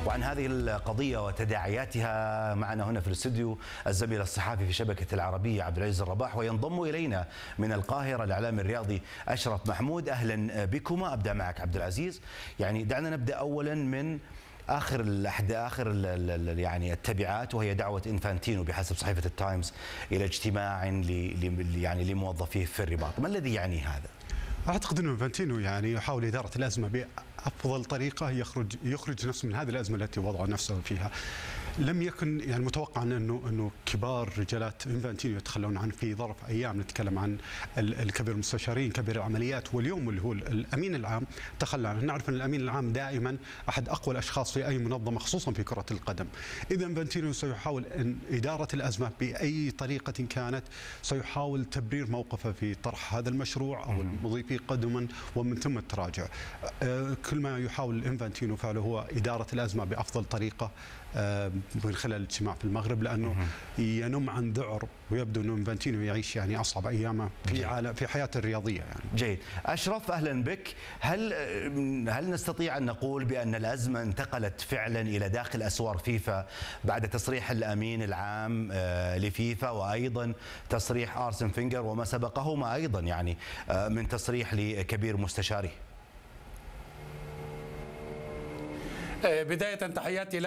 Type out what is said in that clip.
وعن هذه القضية وتداعياتها معنا هنا في الاستوديو الزميل الصحفي في شبكة العربية عبد العزيز الرباح، وينضم إلينا من القاهرة الإعلامي الرياضي أشرف محمود. أهلا بكما. أبدأ معك عبد العزيز، يعني دعنا نبدأ أولا من آخر يعني التبعات، وهي دعوة إنفانتينو بحسب صحيفة التايمز إلى اجتماع يعني لموظفيه في الرباط. ما الذي يعني هذا؟ أعتقد أن إنفانتينو يعني يحاول إدارة الأزمة بأفضل طريقة يخرج نفسه من هذه الأزمة التي وضع نفسه فيها. لم يكن يعني متوقعا أنه كبار رجالات إنفانتينو يتخلون عنه في ظرف أيام. نتكلم عن الكبير المستشارين، كبير العمليات، واليوم اللي هو الأمين العام تخلى عنه. نعرف أن الأمين العام دائما أحد أقوى الأشخاص في أي منظمة خصوصا في كرة القدم. إذا إنفانتينو سيحاول أن إدارة الأزمة بأي طريقة كانت، سيحاول تبرير موقفه في طرح هذا المشروع أو المضي فيه قدما ومن ثم التراجع. كل ما يحاول إنفانتينو فعله هو إدارة الأزمة بأفضل طريقة من خلال الاجتماع في المغرب، لأنه ينم عن ذعر، ويبدو أنه إنفانتينو يعيش يعني أصعب أيامه في حياته الرياضية يعني. جيد. أشرف، أهلا بك. هل نستطيع أن نقول بأن الأزمة انتقلت فعلا إلى داخل أسوار فيفا بعد تصريح الأمين العام لفيفا، وأيضا تصريح آرسن فينجر وما سبقهما أيضا يعني من تصريح لكبير مستشاريه؟ بداية تحياتي